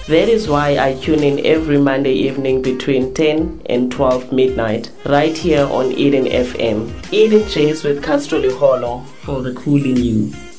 That is why I tune in every Monday evening between 10 and 12 midnight, right here on Eden FM. Eden Chase with Castrol Holo for the cool in you.